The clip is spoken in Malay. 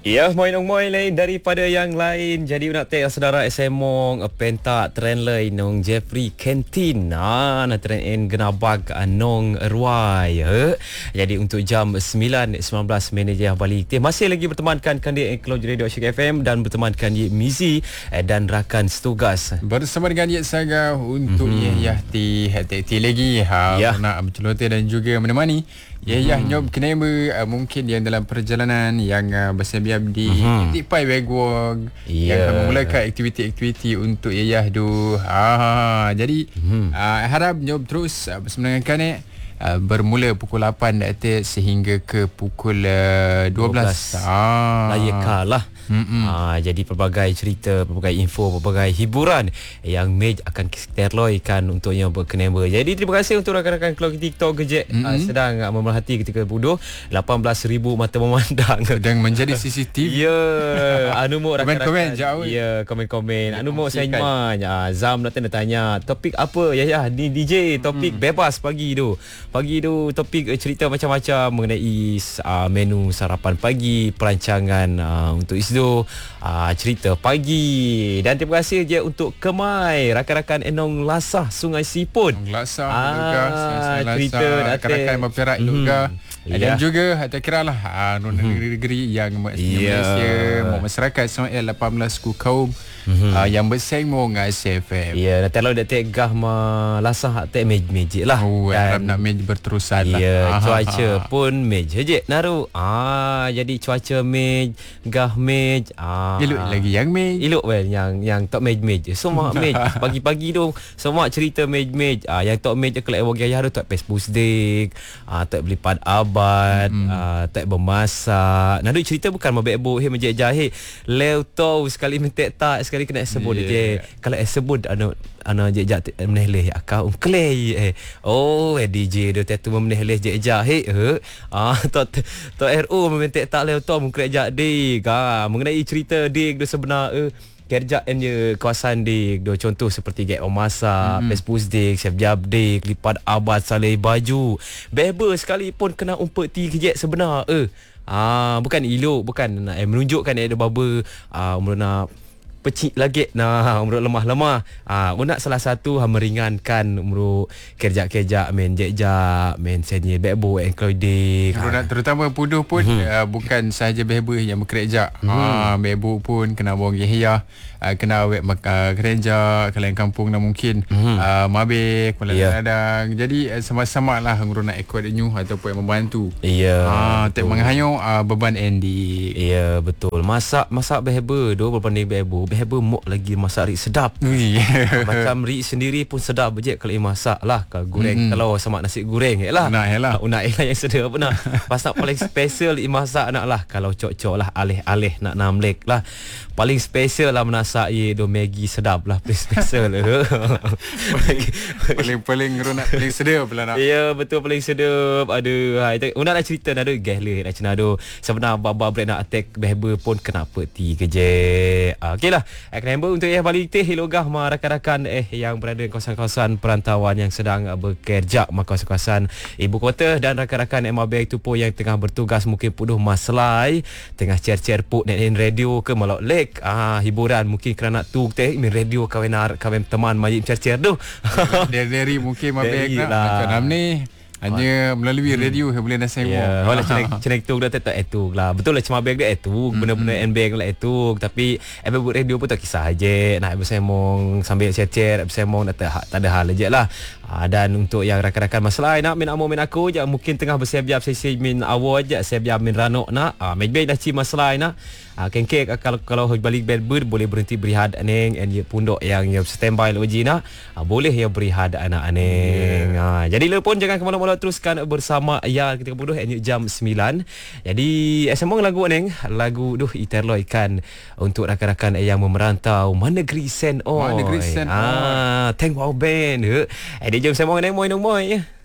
Ya, moy lain daripada yang lain. Jadi nak tengok saudara SMong pentak trend lain nong Jeffrey Kentin. Na trend en genabag nong ruai. Jadi untuk jam 9:19 manager balik. Masih lagi bertemankan kandi Close Radio Asyik FM dan bertemankan Ye Mizi dan rakan setugas. Bersama dengan Ye Saga untuk Yahti lagi nak berceloteh dan juga menemani nyob kenapa mungkin yang dalam perjalanan yang bersebiar di Tipai Bagwag yang memulakan aktiviti-aktiviti untuk tu. Jadi harap nyob terus bersama dengan Kanek bermula pukul 8 sehingga ke pukul 12. Layaklah. Jadi pelbagai cerita, pelbagai info, pelbagai hiburan yang Mej akan terloikan untuk yang berkenamba. Jadi terima kasih untuk rakan-rakan keluarga TikTok Gejek sedang memerhati ketika bodoh 18,000 mata memandang sedang menjadi CCTV. Ya, anu mo rakan-rakan. Komen jauh. Ya, komen. Anu mo saya Zam nak tanya topik apa ya ni DJ topik bebas pagi tu topik cerita macam-macam mengenai menu sarapan pagi, perancangan untuk cerita pagi. Dan terima kasih je untuk Kemai, rakan-rakan Enong Lasah Sungai Sipun. Lasah cerita rakan-rakan berperak juga. Dan juga tak kira lah negeri-negeri yang Malaysia, masyarakat Ismail 18 ku kaum yang bersengmong SFM. Ya, nanti kalau dak tegah lasah tak magic lah. Harap nak magic berterusan lah. Ya, cuaca pun magic je naru. Jadi cuaca magic elok lagi yang magic. Elok yang tak magic. Semua magic. Pagi-pagi tu semua cerita magic. Yang tak magic kelak bagi ayah tu tak Facebook dik. Tak beli pad abad, tak bermasak. Naru cerita bukan mabek-bok majik jahit. Leu tahu sekali mentek tak sekali kena sebut je. Kalau sebut ana je jak menehleh akau klei DJ dia tu menehleh je jahit to RO mementek tak leu to mungkin jak dik mengenai cerita dik dia sebenar kerjaan je kawasan dik do contoh seperti get masak Facebook dik siap jab dik lipat abad saleh baju beba sekali pun kena umpet ti kejek sebenar bukan elok bukan nak menunjukkan ada baba nak pecik lagi umur lemah-lemah nak salah satu meringankan umur kerja-kerja main jejak main senior bebo including terutama puduh pun bukan sahaja bebo yang bekerja bebo pun kena buang gihia kena awet kerja kalian kampung dah mungkin mabek kadang jadi sama-sama lah ngurus nak ikut new ataupun yang membantu tak menghayo beban Andy. Ya betul, masak bebo do berbanding bebo mok lagi masak rik sedap. Macam rik sendiri pun sedap je kalau masak lah. Kalau goreng kalau sama nasi goreng lah. Unak yang sedap benar. Pasal paling special masak nak lah kalau cok-cok lah alih-alih nak namlek lah. Paling special lah menasak do Maggi sedap lah paling special. paling nak paling sedap lah nak. Ya betul paling sedap. Aduh unak nak cerita nak ada gehlah nak cina do. Sebenarnya baba break nak attack behber pun kenapa ti keje. Okeylah. Kenapa untuk balik teh hilogah rakan-rakan yang berada di kawasan-kawasan perantauan yang sedang bekerja kawasan-kawasan ibu kota dan rakan-rakan MAB itu pun yang tengah bertugas mungkin puduh maslai tengah cer-cer puk net radio ke malok lek hiburan mungkin kerana tu teh min radio kawan teman majib cer-cer tu dari mungkin MAB nak ni hanya melalui radio yang boleh nasi wala cenek tu dah tak itu lah betul lah cuma bag dia itu benar-benar NBag lah itu tapi buat radio pun tak kisah aja nak bersemong sambil cer-cer bersemong tak ada hal aja lah. Dan untuk yang rakan-rakan masalah nak min amo min aku je mungkin tengah bersiap-siap sesi min awal je siap-siap min ranok nak maybe dah ci masalah nak kengkek kalau balik bed boleh berhenti berehat aneng and pundok yang standby loji nak boleh ya berehat anak aneng. Jadi lu pun jangan ke mana-mana teruskan bersama ketika bodoh jam 9. Jadi semua lagu aneng lagu iterloikan untuk rakan-rakan yang memerantau Manegeri Sen Oi. Thank wow band. Dia jom semua aneng moy.